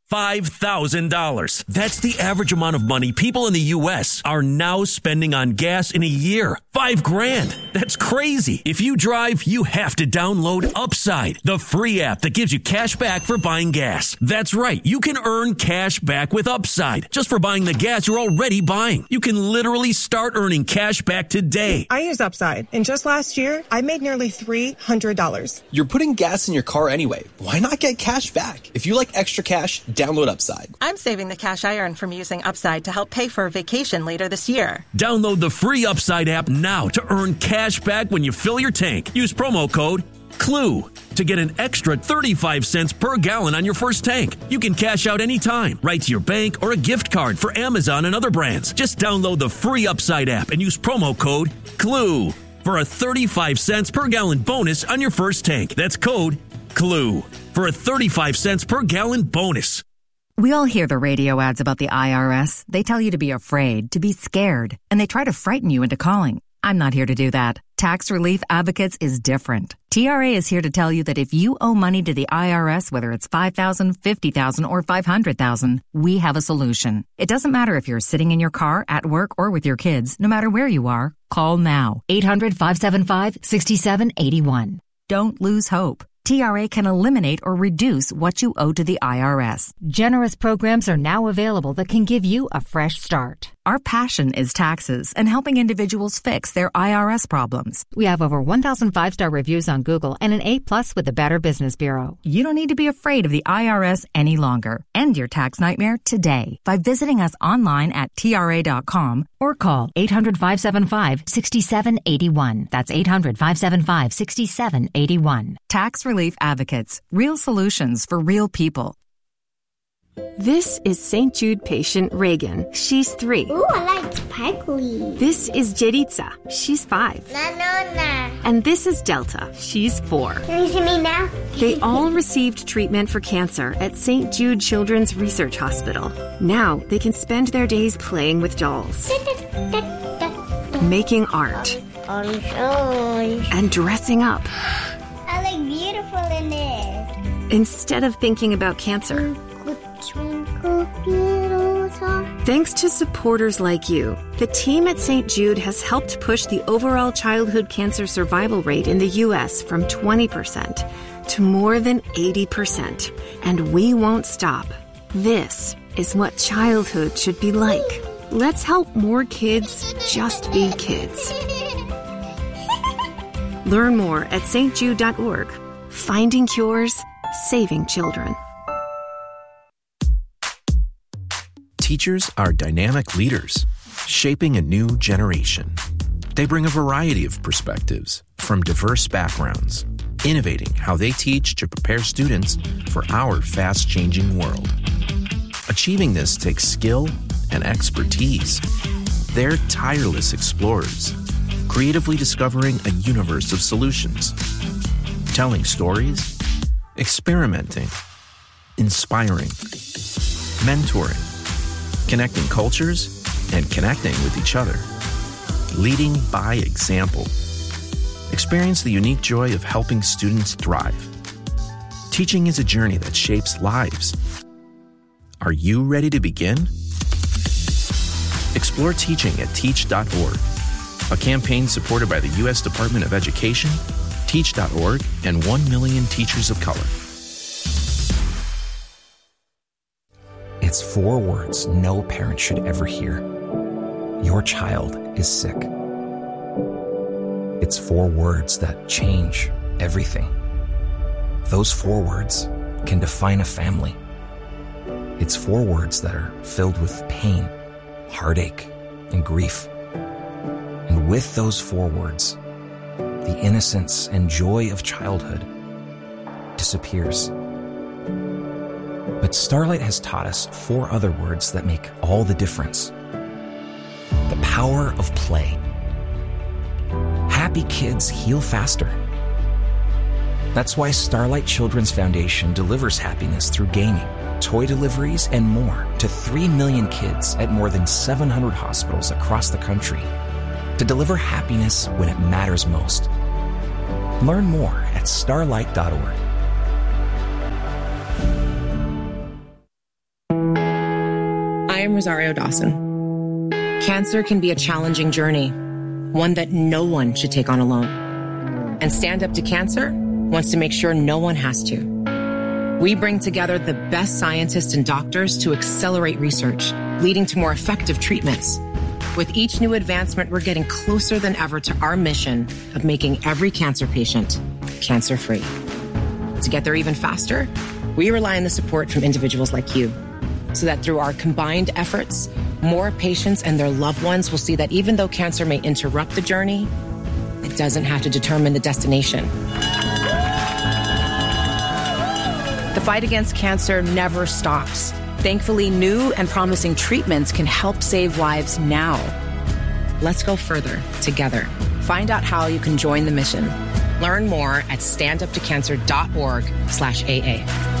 $5,000. That's the average amount of money people in the U.S. are now spending on gas in a year. $5,000. That's crazy. If you drive, you have to download Upside, the free app that gives you cash back for buying gas. That's right. You can earn cash back with Upside just for buying the gas you're already buying. You can literally start earning cash back today. I use Upside, and just last year, I made nearly $300. You're putting gas in your car anyway. Why not get cash back? If you like extra cash, download Upside. I'm saving the cash I earn from using Upside to help pay for a vacation later this year. Download the free Upside app now to earn cash back when you fill your tank. Use promo code CLUE to get an extra 35 cents per gallon on your first tank. You can cash out anytime, right to your bank or a gift card for Amazon and other brands. Just download the free Upside app and use promo code CLUE for a 35 cents per gallon bonus on your first tank. That's code CLUE for a 35 cents per gallon bonus. We all hear the radio ads about the IRS. They tell you to be afraid, to be scared, and they try to frighten you into calling. I'm not here to do that. Tax Relief Advocates is different. TRA is here to tell you that if you owe money to the IRS, whether it's $5,000, $50,000, or $500,000, we have a solution. It doesn't matter if you're sitting in your car, at work, or with your kids. No matter where you are, call now. 800-575-6781. Don't lose hope. TRA can eliminate or reduce what you owe to the IRS. Generous programs are now available that can give you a fresh start. Our passion is taxes and helping individuals fix their IRS problems. We have over 1,000 5-star reviews on Google and an A+ with the Better Business Bureau. You don't need to be afraid of the IRS any longer. End your tax nightmare today by visiting us online at TRA.com or call 800-575-6781. That's 800-575-6781. Tax Relief Advocates. Real solutions for real people. This is St. Jude patient Reagan. She's 3. Ooh, I like sparkly. This is Jeritza. She's 5. Na. And this is Delta. She's 4. Can you see me now? They all received treatment for cancer at St. Jude Children's Research Hospital. Now they can spend their days playing with dolls, making art, and dressing up. I look beautiful in this. Instead of thinking about cancer. Thanks to supporters like you, the team at St. Jude has helped push the overall childhood cancer survival rate in the U.S. from 20% to more than 80%. And we won't stop. This is what childhood should be like. Let's help more kids just be kids. Learn more at stjude.org. Finding cures, saving children. Teachers are dynamic leaders, shaping a new generation. They bring a variety of perspectives from diverse backgrounds, innovating how they teach to prepare students for our fast-changing world. Achieving this takes skill and expertise. They're tireless explorers, creatively discovering a universe of solutions, telling stories, experimenting, inspiring, mentoring, connecting cultures, and connecting with each other. Leading by example. Experience the unique joy of helping students thrive. Teaching is a journey that shapes lives. Are you ready to begin? Explore teaching at teach.org, a campaign supported by the U.S. Department of Education, Teach.org, and 1 million teachers of color. It's 4 words no parent should ever hear. Your child is sick. It's 4 words that change everything. Those 4 words can define a family. It's 4 words that are filled with pain, heartache, and grief. And with those 4 words, the innocence and joy of childhood disappears. But Starlight has taught us 4 other words that make all the difference. The power of play. Happy kids heal faster. That's why Starlight Children's Foundation delivers happiness through gaming, toy deliveries, and more to 3 million kids at more than 700 hospitals across the country to deliver happiness when it matters most. Learn more at starlight.org. I am Rosario Dawson. Cancer can be a challenging journey, one that no one should take on alone. And Stand Up to Cancer wants to make sure no one has to. We bring together the best scientists and doctors to accelerate research, leading to more effective treatments. With each new advancement, we're getting closer than ever to our mission of making every cancer patient cancer-free. To get there even faster, we rely on the support from individuals like you, so that through our combined efforts, more patients and their loved ones will see that even though cancer may interrupt the journey, it doesn't have to determine the destination. The fight against cancer never stops. Thankfully, new and promising treatments can help save lives now. Let's go further together. Find out how you can join the mission. Learn more at standuptocancer.org/AA.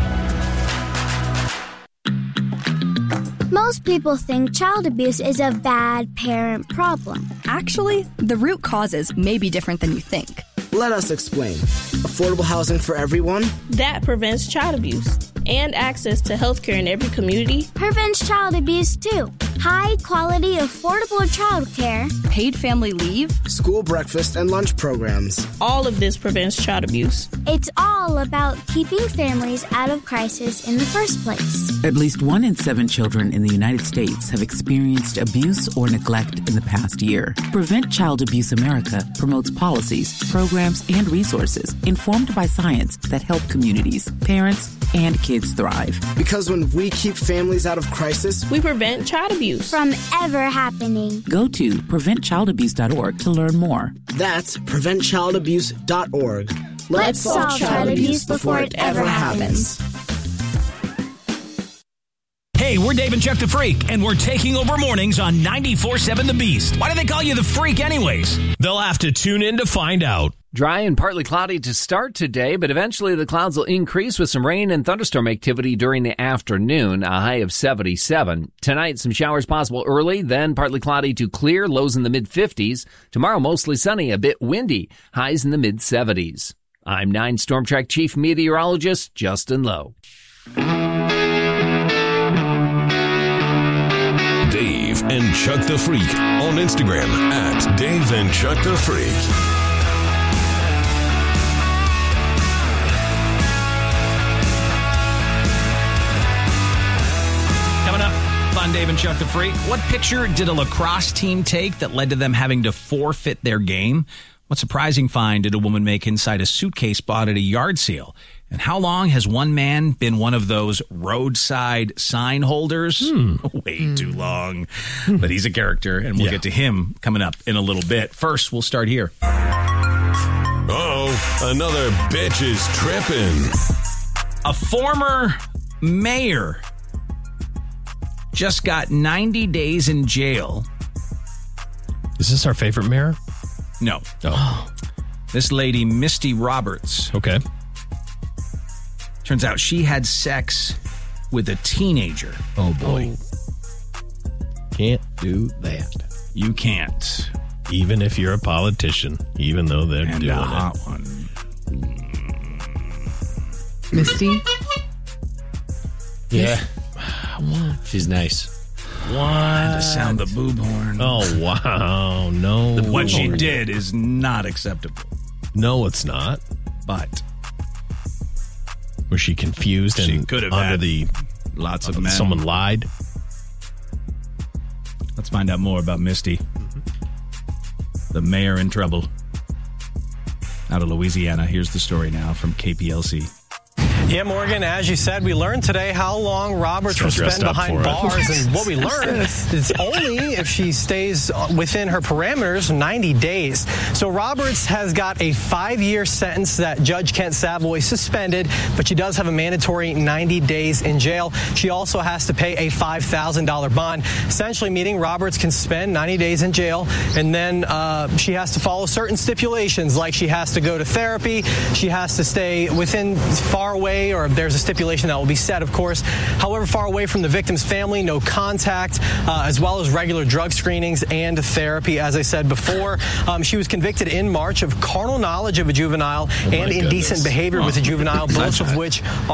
Most people think child abuse is a bad parent problem. Actually, the root causes may be different than you think. Let us explain. Affordable housing for everyone? That prevents child abuse. And access to health care in every community prevents child abuse too. High quality, affordable child care, paid family leave, school breakfast and lunch programs. All of this prevents child abuse. It's all about keeping families out of crisis in the first place. At least 1 in 7 children in the United States have experienced abuse or neglect in the past year. Prevent Child Abuse America promotes policies, programs, and resources informed by science that help communities, parents, and kids thrive. Because when we keep families out of crisis, we prevent child abuse from ever happening. Go to preventchildabuse.org to learn more. That's preventchildabuse.org. Let's solve child abuse before it ever happens. Hey, we're Dave and Chuck the Freak, and we're taking over mornings on 94.7 The Beast. Why do they call you the Freak anyways? They'll have to tune in to find out. Dry and partly cloudy to start today, but eventually the clouds will increase with some rain and thunderstorm activity during the afternoon, a high of 77. Tonight, some showers possible early, then partly cloudy to clear, lows in the mid-50s. Tomorrow, mostly sunny, a bit windy, highs in the mid-70s. I'm 9 Storm Track Chief Meteorologist Justin Lowe. Dave and Chuck the Freak on Instagram at Dave and Chuck the Freak. Coming up on Dave and Chuck the Freak, what picture did a lacrosse team take that led to them having to forfeit their game? What surprising find did a woman make inside a suitcase bought at a yard sale? And how long has one man been one of those roadside sign holders? Way too long. But he's a character, and we'll get to him coming up in a little bit. First, we'll start here. Uh-oh, another bitch is tripping. A former mayor just got 90 days in jail. Is this our favorite mayor? No. Oh. This lady, Misty Roberts. Okay. Turns out she had sex with a teenager. Oh, boy. Can't do that. You can't. Even if you're a politician, even though they're and doing a hot it. One. Misty? Yeah. She's nice. What? To sound the boob horn. Oh, wow. No. What she did is not acceptable. No, it's not. But was she confused and could have under had the Lots of men. Someone lied. Let's find out more about Misty. The mayor in trouble. Out of Louisiana. Here's the story now from KPLC. Yeah, Morgan, as you said, we learned today how long Roberts will spend behind bars. And what we learned is only if she stays within her parameters, 90 days. So Roberts has got a 5-year sentence that Judge Kent Savoy suspended, but she does have a mandatory 90 days in jail. She also has to pay a $5,000 bond, essentially meaning Roberts can spend 90 days in jail, and then she has to follow certain stipulations, like she has to go to therapy, she has to stay within far away, or there's a stipulation that will be set, of course. However, far away from the victim's family, no contact, as well as regular drug screenings and therapy, as I said before. She was convicted in March of carnal knowledge of a juvenile and indecent behavior with a juvenile, both of which are